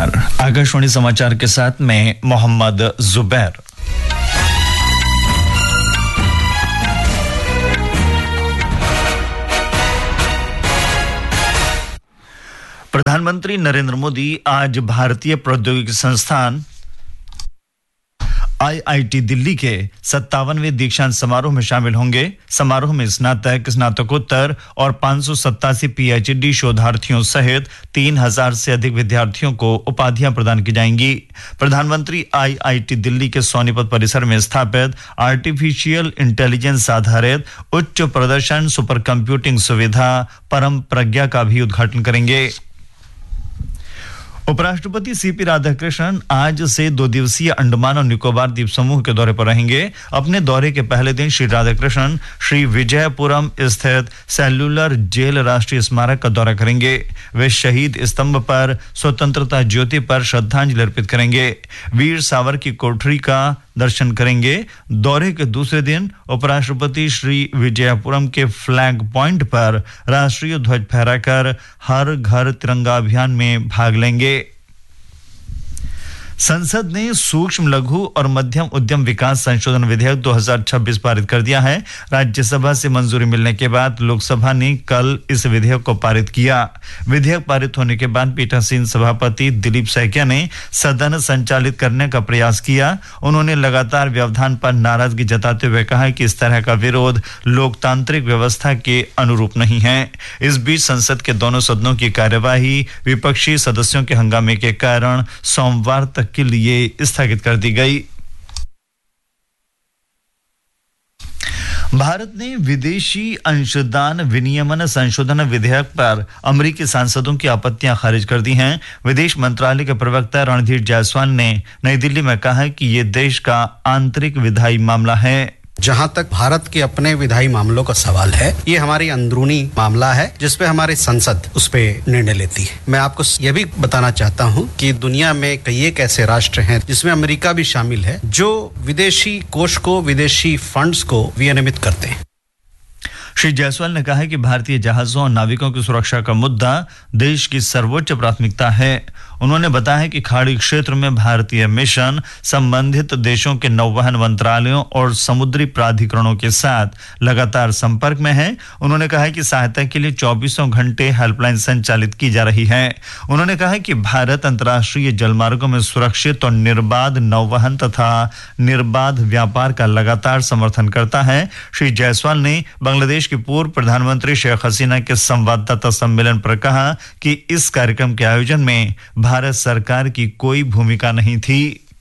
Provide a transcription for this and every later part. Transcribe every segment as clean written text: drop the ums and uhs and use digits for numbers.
नमस्कार, आकाशवाणी समाचार के साथ मैं मोहम्मद जुबैर। प्रधानमंत्री नरेंद्र मोदी आज भारतीय प्रौद्योगिकी संस्थान IIT दिल्ली के 57वें दीक्षांत समारोह में शामिल होंगे। समारोह में स्नातक, स्नातकोत्तर और 587 PhD शोधार्थियों सहित 3000 से अधिक विद्यार्थियों को उपाधियां प्रदान की जाएंगी। प्रधानमंत्री IIT दिल्ली के सोनीपत परिसर में स्थापित आर्टिफिशियल इंटेलिजेंस आधारित उच्च प्रदर्शन सुपर कंप्यूटिंग सुविधा परम प्रज्ञा का भी उद्घाटन करेंगे। उपराष्ट्रपति सीपी राधाकृष्णन आज से 2 दिवसीय अंडमान और निकोबार द्वीप समूह के दौरे पर रहेंगे। अपने दौरे के पहले दिन श्री राधाकृष्णन श्री विजयपुरम स्थित सेल्युलर जेल राष्ट्रीय स्मारक का दौरा करेंगे। वे शहीद स्तंभ पर स्वतंत्रता ज्योति पर श्रद्धांजलि अर्पित करेंगे। वीर सावर की कोठरी का दर्शन करेंगे। दौरे के दूसरे दिन उपराष्ट्रपति श्री विजयपुरम के फ्लैग पॉइंट पर राष्ट्रीय ध्वज फहराकर हर घर तिरंगा अभियान में भाग लेंगे। संसद ने सूक्ष्म लघु और मध्यम उद्यम विकास संशोधन विधेयक 2026 पारित कर दिया है। राज्यसभा से मंजूरी मिलने के बाद लोकसभा ने कल इस विधेयक को पारित किया। विधेयक पारित होने के बाद पीठासीन सभापति दिलीप सैकिया ने सदन संचालित करने का प्रयास किया। उन्होंने लगातार व्यवधान पर नाराजगी जताते हुए कहा कि इस तरह का विरोध लोकतांत्रिक व्यवस्था के अनुरूप नहीं है। इस बीच संसद के दोनों सदनों की कार्यवाही विपक्षी सदस्यों के हंगामे के कारण सोमवार तक के लिए स्थगित कर दी गई। भारत ने विदेशी अंशदान विनियमन संशोधन विधेयक पर अमेरिकी सांसदों की आपत्तियां खारिज कर दी हैं। विदेश मंत्रालय के प्रवक्ता रणधीर जायसवाल ने नई दिल्ली में कहा कि ये देश का आंतरिक विधायी मामला है। जहां तक भारत के अपने विधायी मामलों का सवाल है, ये हमारी अंदरूनी मामला है जिसपे हमारी संसद उस पे निर्णय लेती है। मैं आपको ये भी बताना चाहता हूं कि दुनिया में कई एक ऐसे राष्ट्र हैं जिसमें अमेरिका भी शामिल है जो विदेशी कोष को, विदेशी फंड्स को विनियमित करते हैं। श्री जायसवाल ने कहा कि भारतीय जहाजों और नाविकों की सुरक्षा का मुद्दा देश की सर्वोच्च प्राथमिकता है। उन्होंने बताया कि खाड़ी क्षेत्र में भारतीय मिशन संबंधित देशों के नौवहन मंत्रालयों और समुद्री प्राधिकरणों के साथ लगातार संपर्क में है। उन्होंने कहा कि सहायता के लिए 24 घंटे हेल्पलाइन संचालित की जा रही है। उन्होंने कहा कि भारत अंतर्राष्ट्रीय जलमार्गों में सुरक्षित और निर्बाध नौवहन तथा निर्बाध व्यापार का लगातार समर्थन करता है। श्री जायसवाल ने बांग्लादेश की पूर्व प्रधानमंत्री शेख हसीना के संवाददाता सम्मेलन पर कहा कि इस कार्यक्रम के आयोजन में भारत सरकार की कोई भूमिका नहीं थी।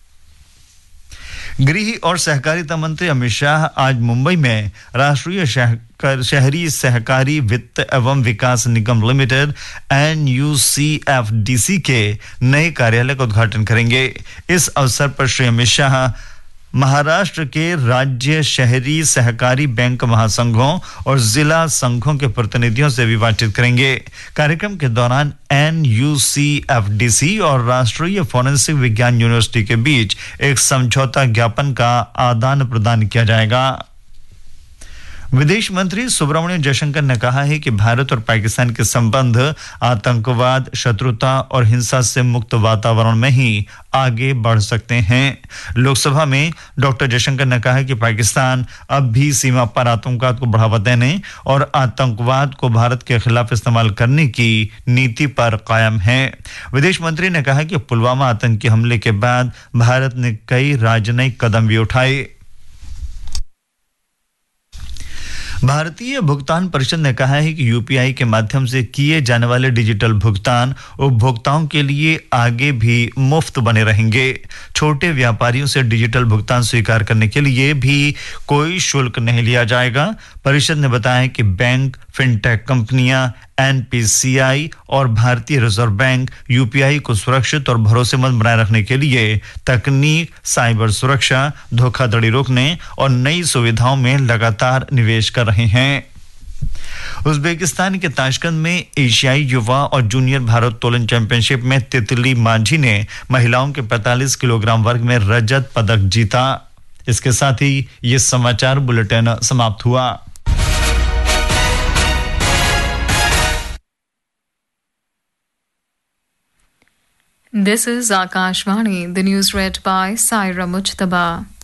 गृह और सहकारिता मंत्री अमित शाह आज मुंबई में राष्ट्रीय शहरी सहकारी वित्त एवं विकास निगम लिमिटेड NUCFDC के नए कार्यालय का उद्घाटन करेंगे। इस अवसर पर श्री अमित शाह महाराष्ट्र के राज्य शहरी सहकारी बैंक महासंघों और जिला संघों के प्रतिनिधियों से भी बातचीत करेंगे। कार्यक्रम के दौरान NUCFDC और राष्ट्रीय फोरेंसिक विज्ञान यूनिवर्सिटी के बीच एक समझौता ज्ञापन का आदान प्रदान किया जाएगा। विदेश मंत्री सुब्रमण्यम जयशंकर ने कहा है कि भारत और पाकिस्तान के संबंध आतंकवाद, शत्रुता और हिंसा से मुक्त वातावरण में ही आगे बढ़ सकते हैं। लोकसभा में डॉक्टर जयशंकर ने कहा कि पाकिस्तान अब भी सीमा पर आतंकवाद को बढ़ावा देने और आतंकवाद को भारत के खिलाफ इस्तेमाल करने की नीति पर कायम है। विदेश मंत्री ने कहा कि पुलवामा आतंकी हमले के बाद भारत ने कई राजनयिक कदम भी उठाए। भारतीय भुगतान परिषद ने कहा है कि UPI के माध्यम से किए जाने वाले डिजिटल भुगतान उपभोक्ताओं के लिए आगे भी मुफ्त बने रहेंगे। छोटे व्यापारियों से डिजिटल भुगतान स्वीकार करने के लिए भी कोई शुल्क नहीं लिया जाएगा। परिषद ने बताया कि बैंक, फिनटेक कंपनियां, NPCI और भारतीय रिजर्व बैंक UPI को सुरक्षित और भरोसेमंद बनाए रखने के लिए तकनीक, साइबर सुरक्षा, धोखाधड़ी रोकने और नई सुविधाओं में लगातार निवेश कर रहे हैं। उज्बेकिस्तान के ताशकंद में एशियाई युवा और जूनियर भारोत्तोलन चैंपियनशिप में तितली मांझी ने महिलाओं के 45 किलोग्राम वर्ग में रजत पदक जीता। इसके साथ ही ये समाचार बुलेटिन समाप्त हुआ। This is Akashvani, the news read by Saira Mujtaba.